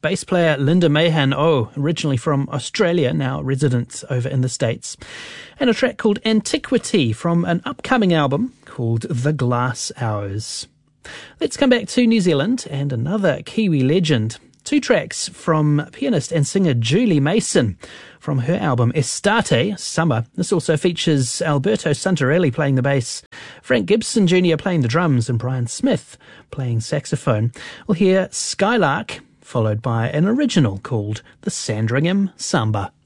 bass player Linda Mahan, originally from Australia, now resident over in the States. And a track called Antiquity from an upcoming album called The Glass Hours. Let's come back to New Zealand and another Kiwi legend. 2 tracks from pianist and singer Julie Mason from her album Estate, Summer. This also features Alberto Santarelli playing the bass, Frank Gibson Jr. playing the drums, and Brian Smith playing saxophone. We'll hear Skylark, followed by an original called the Sandringham Samba.